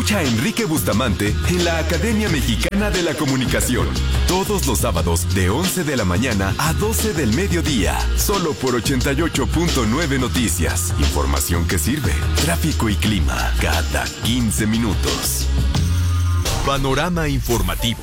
Escucha a Enrique Bustamante en la Academia Mexicana de la Comunicación. Todos los sábados de 11 de la mañana a 12 del mediodía. Solo por 88.9 Noticias. Información que sirve. Tráfico y clima cada 15 minutos. Panorama informativo.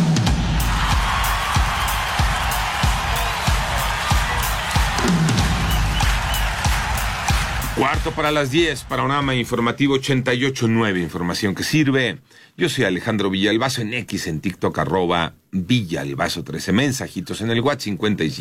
Cuarto para las 10, panorama informativo 88.9, información que sirve. Yo soy Alejandro Villalbazo en X, en TikTok, @Villalbazo 13, mensajitos en el WhatsApp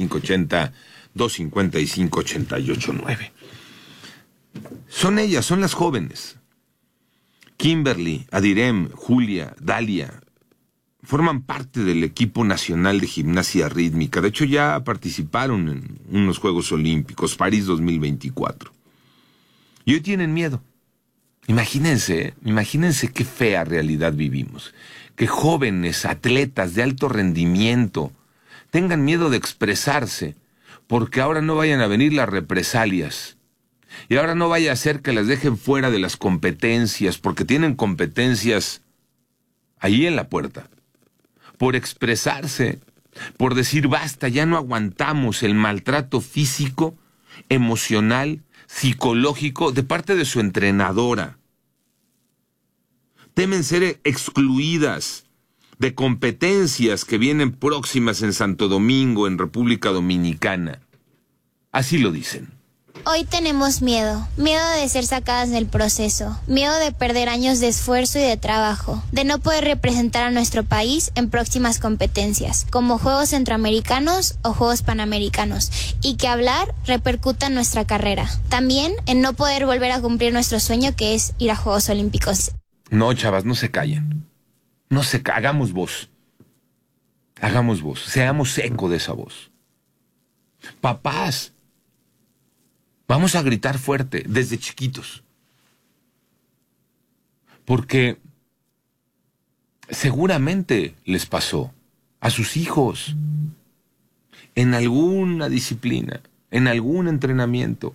5580-255-88.9. Son ellas, son las jóvenes. Kimberly, Adirem, Julia, Dalia, forman parte del equipo nacional de gimnasia rítmica. De hecho, ya participaron en unos Juegos Olímpicos, París 2024. Y hoy tienen miedo. Imagínense qué fea realidad vivimos. Que jóvenes, atletas de alto rendimiento, tengan miedo de expresarse, porque ahora no vayan a venir las represalias. Y ahora no vaya a ser que las dejen fuera de las competencias, porque tienen competencias ahí en la puerta. Por expresarse, por decir basta, ya no aguantamos el maltrato físico, emocional, psicológico de parte de su entrenadora. Temen ser excluidas de competencias que vienen próximas en Santo Domingo, en República Dominicana. Así lo dicen. Hoy tenemos miedo de ser sacadas del proceso, miedo de perder años de esfuerzo y de trabajo, de no poder representar a nuestro país en próximas competencias, como Juegos Centroamericanos o Juegos Panamericanos, y que hablar repercuta en nuestra carrera. También en no poder volver a cumplir nuestro sueño, que es ir a Juegos Olímpicos. No, chavas, no se callen. Hagamos voz. Hagamos voz, seamos eco de esa voz. Papás, vamos a gritar fuerte desde chiquitos. Porque seguramente les pasó a sus hijos en alguna disciplina, en algún entrenamiento.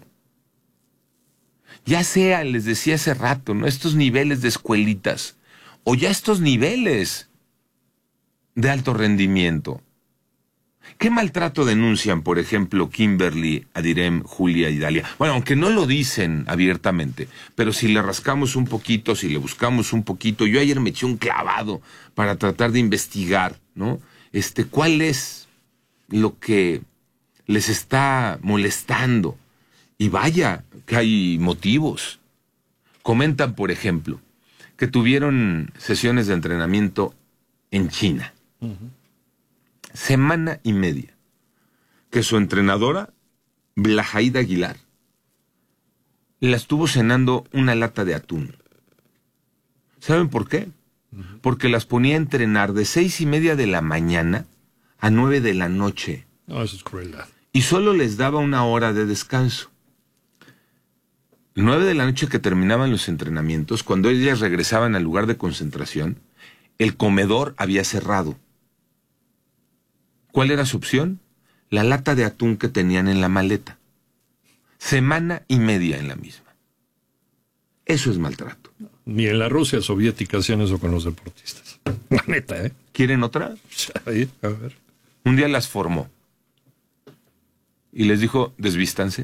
Ya sea, les decía hace rato, ¿no?, estos niveles de escuelitas o ya estos niveles de alto rendimiento. ¿Qué maltrato denuncian, por ejemplo, Kimberly, Adirem, Julia y Dalia? Bueno, aunque no lo dicen abiertamente, pero si le rascamos un poquito, si le buscamos un poquito, yo ayer me eché un clavado para tratar de investigar, ¿no? ¿Cuál es lo que les está molestando? Y vaya, que hay motivos. Comentan, por ejemplo, que tuvieron sesiones de entrenamiento en China. Semana y media. Que su entrenadora, Blajaida Aguilar, la estuvo cenando una lata de atún. ¿Saben por qué? Porque las ponía a entrenar de 6:30 de la mañana a 9 de la noche. No, eso es crueldad. Y solo les daba 1 hora de descanso. 9 de la noche que terminaban los entrenamientos, cuando ellas regresaban al lugar de concentración, el comedor había cerrado. ¿Cuál era su opción? La lata de atún que tenían en la maleta. Semana y media en la misma. Eso es maltrato. Ni en la Rusia soviética hacían eso con los deportistas. La neta, ¿eh? ¿Quieren otra? Ahí, a ver. Un día las formó y les dijo, desvístanse.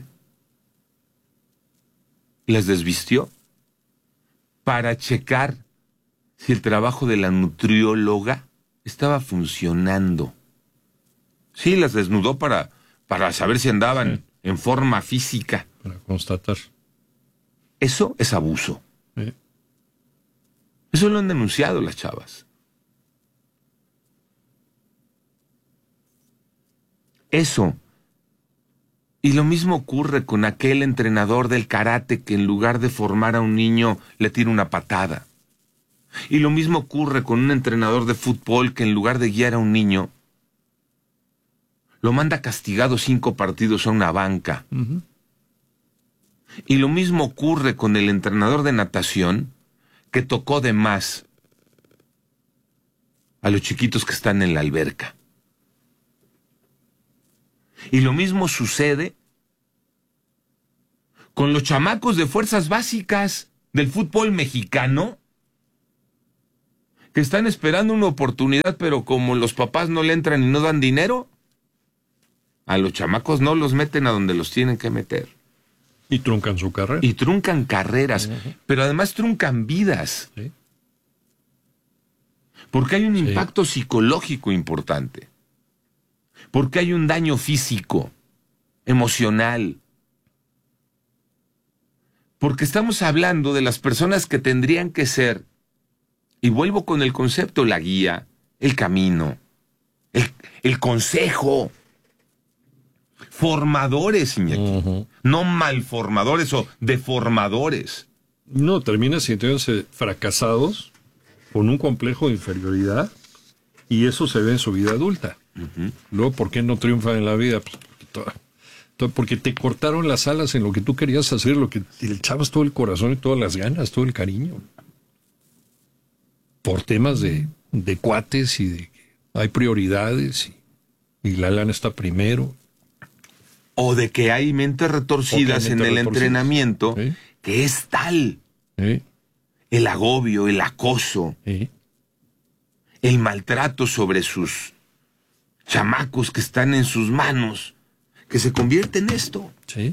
Las desvistió para checar si el trabajo de la nutrióloga estaba funcionando. Sí, las desnudó para saber si andaban en forma física. Para constatar. Eso es abuso. Eso lo han denunciado las chavas. Eso. Y lo mismo ocurre con aquel entrenador del karate que en lugar de formar a un niño le tira una patada. Y lo mismo ocurre con un entrenador de fútbol que en lugar de guiar a un niño lo manda castigado 5 partidos a una banca. Y lo mismo ocurre con el entrenador de natación que tocó de más a los chiquitos que están en la alberca. Y lo mismo sucede con los chamacos de fuerzas básicas del fútbol mexicano que están esperando una oportunidad, pero como los papás no le entran y no dan dinero, a los chamacos no los meten a donde los tienen que meter. Y truncan su carrera. Y truncan carreras, pero además truncan vidas. Sí. Porque hay un impacto psicológico importante. Porque hay un daño físico, emocional. Porque estamos hablando de las personas que tendrían que ser, y vuelvo con el concepto, la guía, el camino, el consejo. Formadores, Iñaki. No malformadores o deformadores. No, terminan sintiéndose fracasados, con un complejo de inferioridad, y eso se ve en su vida adulta. Luego, ¿por qué no triunfan en la vida? Pues, porque te cortaron las alas en lo que tú querías hacer, lo que le echabas todo el corazón y todas las ganas, todo el cariño. Por temas de cuates y de que hay prioridades y la lana está primero. O de que hay mentes retorcidas en el entrenamiento, ¿sí? Que es tal. ¿Sí? El agobio, el acoso, ¿Sí? el maltrato sobre sus chamacos que están en sus manos, que se convierte en esto. Sí.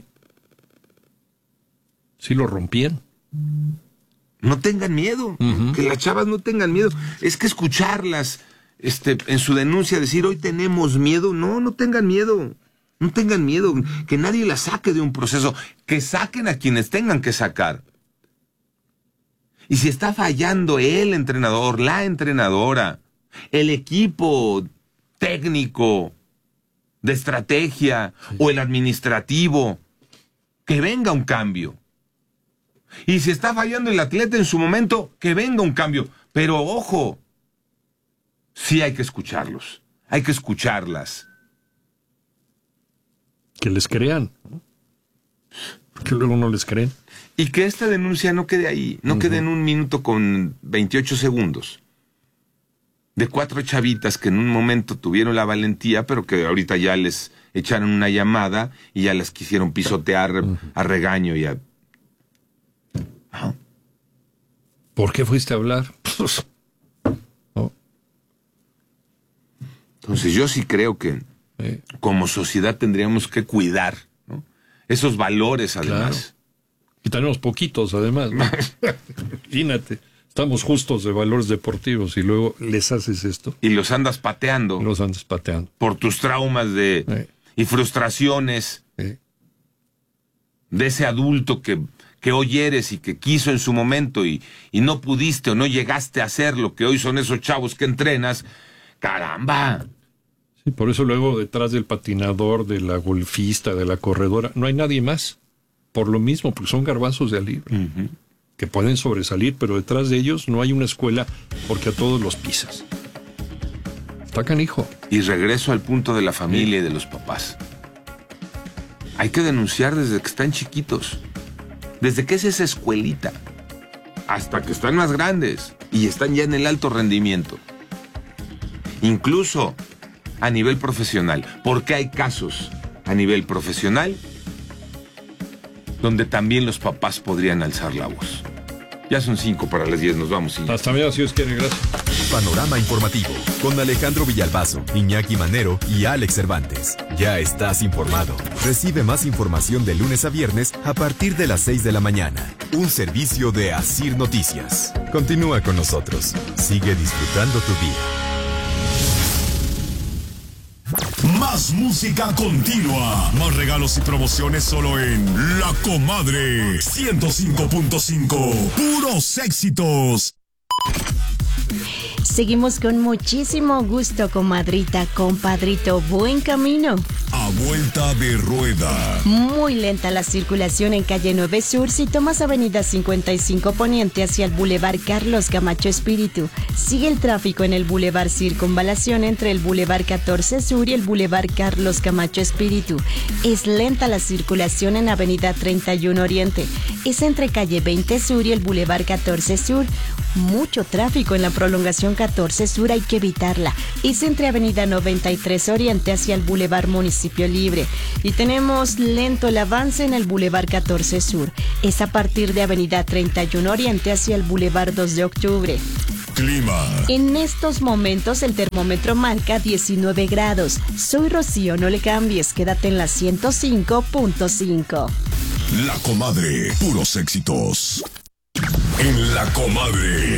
Sí, lo rompían. No tengan miedo, que las chavas no tengan miedo. Es que escucharlas en su denuncia decir, hoy tenemos miedo, no tengan miedo. No tengan miedo, que nadie las saque de un proceso, que saquen a quienes tengan que sacar. Y si está fallando el entrenador, la entrenadora, el equipo técnico de estrategia o el administrativo, que venga un cambio. Y si está fallando el atleta en su momento, que venga un cambio. Pero ojo, sí hay que escucharlos, hay que escucharlas. Que les crean, ¿no? Porque luego no les creen. Y que esta denuncia no quede ahí, no quede en 1 minuto con 28 segundos. De 4 chavitas que en un momento tuvieron la valentía, pero que ahorita ya les echaron una llamada y ya las quisieron pisotear a regaño y a... ¿Por qué fuiste a hablar? ¿No? Entonces yo sí creo que como sociedad tendríamos que cuidar, ¿no? Esos valores, además. Claro. Y tenemos poquitos, además, ¿no? Imagínate, estamos justos de valores deportivos y luego les haces esto. Y los andas pateando. Los andas pateando. Por tus traumas y frustraciones de ese adulto que hoy eres y que quiso en su momento y no pudiste o no llegaste a hacer lo que hoy son esos chavos que entrenas. ¡Caramba! Sí, por eso luego detrás del patinador, de la golfista, de la corredora, no hay nadie más. Por lo mismo, porque son garbanzos de libre, que pueden sobresalir, pero detrás de ellos no hay una escuela porque a todos los pisas. Está canijo. Y regreso al punto de la familia y de los papás. Hay que denunciar desde que están chiquitos. Desde que es esa escuelita. Hasta que están más grandes y están ya en el alto rendimiento. Incluso a nivel profesional. Porque hay casos a nivel profesional donde también los papás podrían alzar la voz. Ya son 5 para las 10, nos vamos. Hasta mañana, si Dios quiere, gracias. Panorama Informativo, con Alejandro Villalbazo, Iñaki Manero y Alex Cervantes. Ya estás informado. Recibe más información de lunes a viernes a partir de las 6 de la mañana. Un servicio de Asir Noticias. Continúa con nosotros. Sigue disfrutando tu día. Más música continua. Más regalos y promociones solo en La Comadre 105.5. Puros éxitos. Seguimos con muchísimo gusto, comadrita, compadrito. Buen camino. A vuelta de rueda. Muy lenta la circulación en calle 9 Sur si tomas avenida 55 Poniente hacia el Boulevard Carlos Camacho Espíritu. Sigue el tráfico en el Boulevard Circunvalación entre el Boulevard 14 Sur y el Boulevard Carlos Camacho Espíritu. Es lenta la circulación en avenida 31 Oriente. Es entre calle 20 Sur y el Boulevard 14 Sur. Mucho tráfico en la prolongación 14 Sur, hay que evitarla. Es entre avenida 93 Oriente hacia el Boulevard Municipio Libre. Y tenemos lento el avance en el Boulevard 14 Sur. Es a partir de avenida 31 Oriente hacia el Boulevard 2 de Octubre. Clima. En estos momentos el termómetro marca 19 grados. Soy Rocío, no le cambies, quédate en la 105.5. La Comadre, puros éxitos. En La Comadre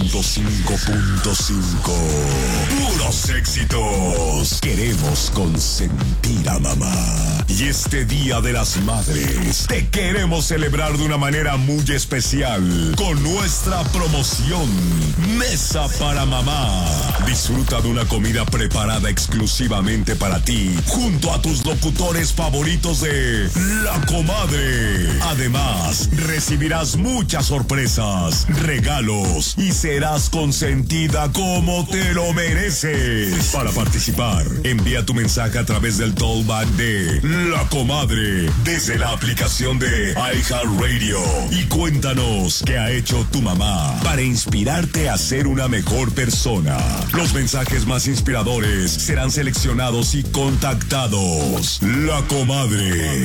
105.5. Puros éxitos. Queremos consentir a mamá. Y este Día de las Madres te queremos celebrar de una manera muy especial con nuestra promoción Mesa para Mamá. Disfruta de una comida preparada exclusivamente para ti junto a tus locutores favoritos de La Comadre. Además, recibirás muchas sorpresas, regalos y serás consentida como te lo mereces. Para participar, envía tu mensaje a través del tollback de La Comadre desde la aplicación de iHeartRadio y cuéntanos qué ha hecho tu mamá para inspirarte a ser una mejor persona. Los mensajes más inspiradores serán seleccionados y contactados. La Comadre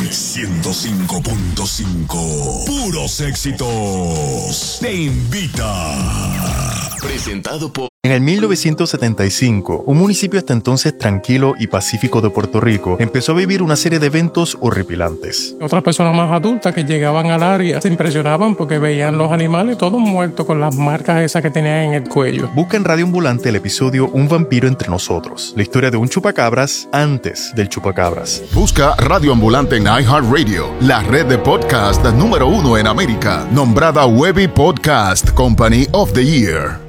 105.5. Puros éxitos. Te invita. Presentado por... En el 1975, un municipio hasta entonces tranquilo y pacífico de Puerto Rico empezó a vivir una serie de eventos horripilantes. Otras personas más adultas que llegaban al área se impresionaban porque veían los animales todos muertos con las marcas esas que tenían en el cuello. Busca en Radio Ambulante el episodio Un vampiro entre nosotros, la historia de un chupacabras antes del chupacabras. Busca Radio Ambulante en iHeartRadio, la red de podcast número 1 en América, nombrada Webby Podcast Company of the Year.